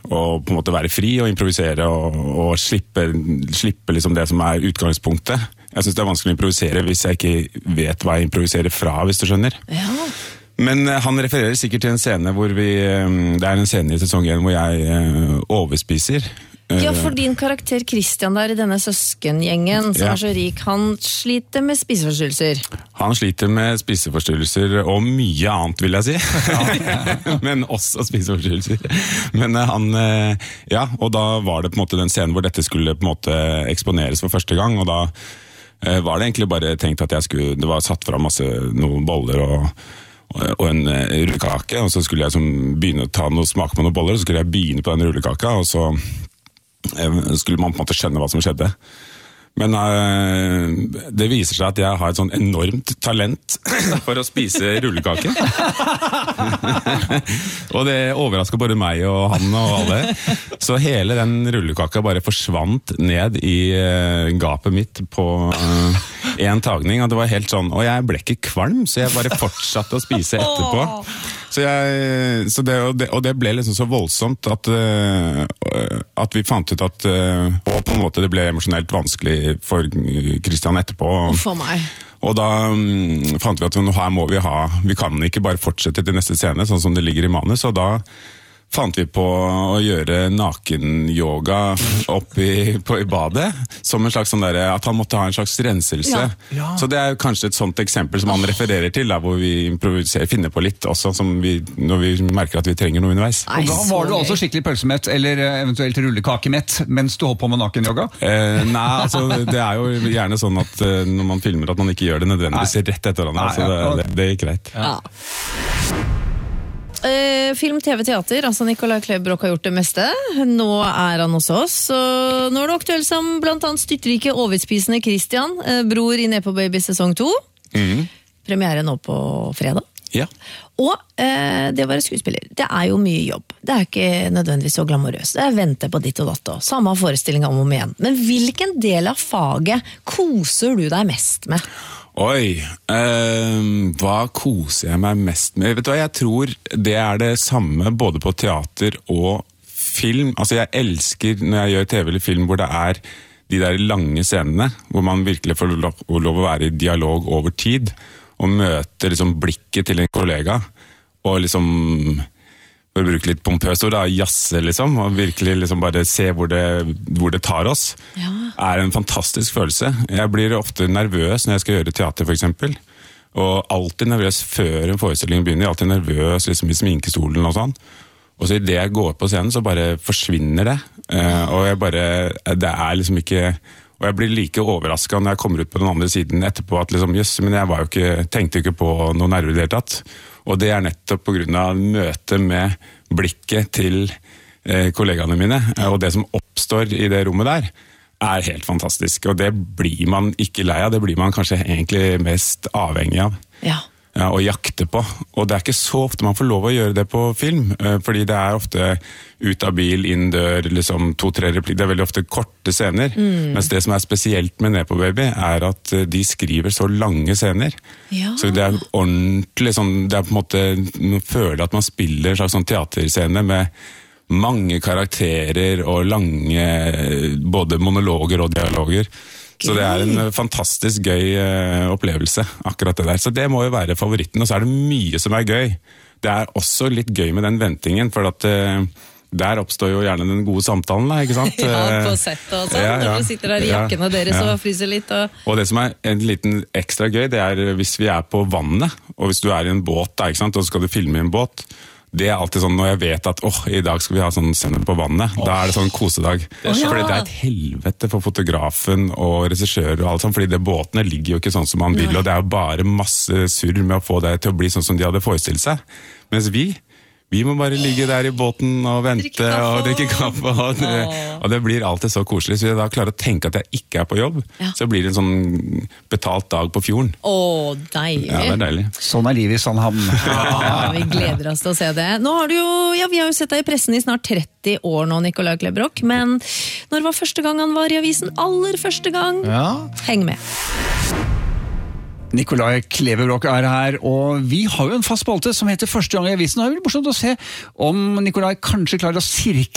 og på en måte være fri og improvisere og slippe liksom det som utgangspunktet. Jeg synes det vanskelig å improvisere hvis jeg ikke vet hva jeg improviserer fra, hvis du skjønner. Ja. Men han refererer sikkert til en scene hvor det en scene i sesong 1 hvor jeg overspiser. Ja, for din karakter Christian der i denne søskengjengen som så rik, han sliter med spiseforstyrrelser. Han sliter med spiseforstyrrelser og mye annet, vil jeg si. Men også spiseforstyrrelser. Men og da var det på en måte den scenen hvor dette skulle på en måte eksponeres for første gang, og da var det egentlig bare tenkt at det var satt fram noen boller og en rullekake, og så skulle jeg begynne å smake på noen boller, og så skulle jeg begynne på den rullekaka, og så skulle man på en måte skjønne hva som skjedde. Men det viser seg at jeg har et sånn enormt talent for å spise rullekake. Og det overrasket både meg og han og alle. Så hele den rullekaka bare forsvant ned i gapet mitt på en tagning. Og det var helt sånn, og jeg ble ikke kvalm, så jeg bare fortsatte å spise etterpå. Og det ble liksom så voldsomt at vi fant ut at og på en måte det ble emosjonelt vanskelig for Christian etterpå. For meg. Og da fant vi at her må vi kan ikke bare fortsette til neste scene, sånn som det ligger i manus, og da fant vi på å gjøre naken-yoga i badet, som en slags sånn der, at han måtte ha en slags renselse. Ja. Så det kanskje et sånt eksempel som han refererer til, der hvor vi improviserer, finner på litt også, når vi merker at vi trenger noe underveis. Og da var du altså skikkelig pølsemett, eller eventuelt rullekakemett, mens du holdt på med naken-yoga? Nei, altså det jo gjerne sånn at når man filmer at man ikke gjør det nødvendigvis rett etter hverandre, så det gikk greit. Ja. Film, TV, teater, altså Nicolai Klevebrok har gjort det meste. Nå han hos oss, og nå det aktuelt som blant annet styrtrike overspisende Christian, bror i Nepo Baby sesong 2. Premiere nå på fredag. Ja. Og det å være skuespiller, det jo mye jobb. Det ikke nødvendigvis så glamorøst. Det vente på ditt og datt og samme forestilling om igjen. Men hvilken del av faget koser du deg mest med? Oi, hva koser jeg meg mest med? Vet du hva, jeg tror det det samme både på teater og film. Altså jeg elsker når jeg gjør TV eller film hvor det de der lange scenene, hvor man virkelig får lov å være i dialog over tid, og møte liksom blikket til en kollega, og liksom, for å bruke litt pompøst ord, jasse liksom, og virkelig liksom bare se hvor det tar oss, en fantastisk følelse. Jeg blir ofte nervøs når jeg skal gjøre teater for eksempel, og alltid nervøs før en forestilling begynner, alltid nervøs liksom i sminkestolen og sånn. Og så i det jeg går på scenen så bare forsvinner det, og det liksom ikke, og jeg blir like overrasket når jeg kommer ut på den andre siden etterpå at liksom, jøss, men jeg tenkte ikke på noe nerve i det hele tatt. Og det nettopp på grunn av møtet med blikket til kollegaene mine, og det som oppstår i det rommet der, helt fantastisk. Og det blir man ikke lei av, det blir man kanskje egentlig mest avhengig av. Ja. Og jakte på. Og det ikke så ofte man får lov å gjøre det på film, fordi det ofte ut av bil, inn dør, liksom 2-3 replikker. Det veldig ofte korte scener, mens det som spesielt med Nepo Baby at de skriver så lange scener. Ja. Så det ordentlig sånn, det på en måte, man føler at man spiller en slags sånn teaterscene med mange karakterer og lange både monologer og dialoger. Så det en fantastisk gøy opplevelse, akkurat det der. Så det må jo være favoritten, og så det mye som gøy. Det også litt gøy med den ventingen, for at der oppstår jo gjerne den gode samtalen, ikke sant? Ja, på sett og sånn, når du sitter der i jakkene deres og fryser litt. Og det som en liten ekstra gøy, det hvis vi på vannet, og hvis du i en båt, ikke sant, og så skal du filme i en båt, det alltid sånn når jeg vet at i dag skal vi ha sånn scene på vannet, da det sånn kosedag. Fordi det et helvete for fotografen og regissør og alt sånt, fordi båtene ligger jo ikke sånn som man vil, og det jo bare masse surr med å få det til å bli sånn som de hadde forestilt seg. Mens vi må bare ligge der i båten og vente og drikke kaffe, og det blir alltid så koselig. Så jeg da klarer å tenke at jeg ikke på jobb, så blir det en sånn betalt dag på fjorden. Deilig. Ja, det deilig. Sånn livet i Sandhamn. Ja, vi gleder oss til å se det. Nå har vi har jo sett deg i pressen i snart 30 år nå, Nicolai Klevebrok, men når var første gang han var i avisen? Aller første gang? Ja. Heng med. Nicolai Klevebrok her, og vi har jo en fast spalte som heter Første gang i avisen. Det jo morsomt å se om Nicolai kanskje klarer å sirkle